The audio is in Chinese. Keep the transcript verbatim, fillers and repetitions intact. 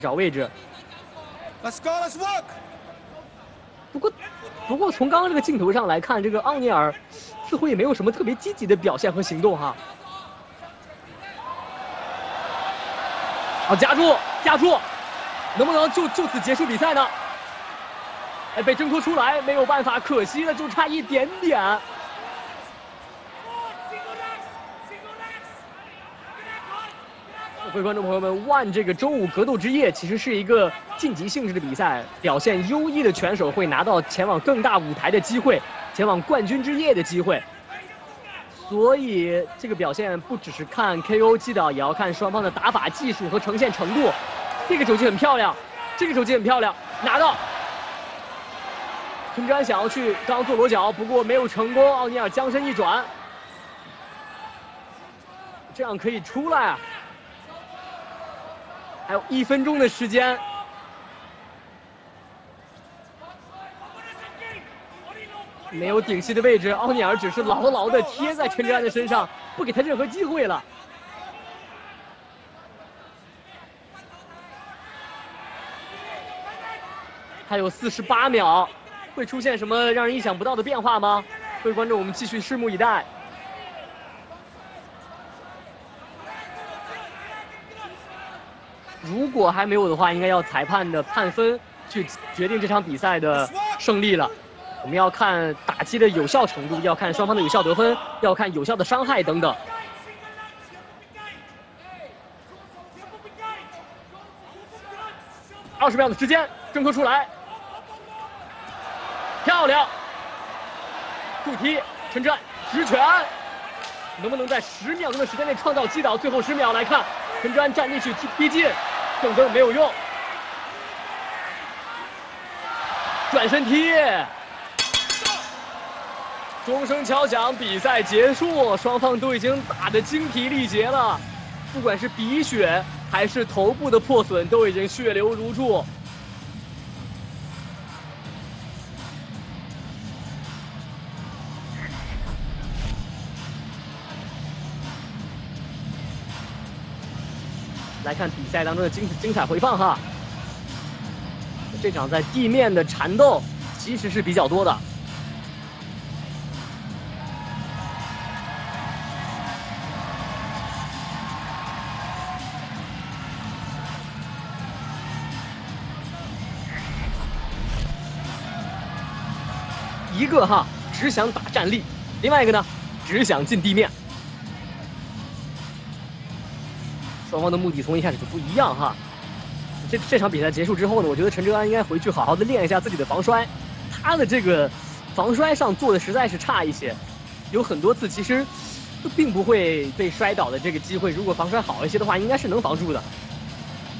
找位置。 Let's go, let's work. 不过，不过从刚刚这个镜头上来看，这个奥尼尔似乎也没有什么特别积极的表现和行动哈。好，夹住，夹住，能不能就就此结束比赛呢？哎，被挣脱出来，没有办法，可惜了，就差一点点。 各位观众朋友们 ，ONE 这个周五格斗之夜其实是一个晋级性质的比赛，表现优异的拳手会拿到前往更大舞台的机会，前往冠军之夜的机会。所以这个表现不只是看 K O 击倒，也要看双方的打法技术和呈现程度。这个手击很漂亮，这个手击很漂亮，拿到。陈志安想要去刚刚做裸脚，不过没有成功。奥尼尔将身一转，这样可以出来啊。 还有一分钟的时间，没有顶膝的位置，奥尼尔只是牢牢的贴在陈志安的身上，不给他任何机会了。还有四十八秒，会出现什么让人意想不到的变化吗？各位观众，我们继续拭目以待。 如果还没有的话，应该要裁判的判分去决定这场比赛的胜利了。我们要看打击的有效程度，要看双方的有效得分，要看有效的伤害等等。二十秒的时间，挣脱出来，漂亮！助踢，陈志安直拳，能不能在十秒钟的时间内创造击倒？最后十秒来看，陈志安站立去踢逼近。 正蹬没有用，转身踢，钟声敲响，比赛结束，双方都已经打得精疲力竭了，不管是鼻血还是头部的破损，都已经血流如注。来看比赛当中的精精彩回放哈，这场在地面的缠斗其实是比较多的。一个哈只想打站立，另外一个呢只想进地面。 双方的目的从一开始就不一样哈。这这场比赛结束之后呢，我觉得陈哲安应该回去好好的练一下自己的防摔。他的这个防摔上做的实在是差一些，有很多次其实都并不会被摔倒的这个机会。如果防摔好一些的话，应该是能防住的。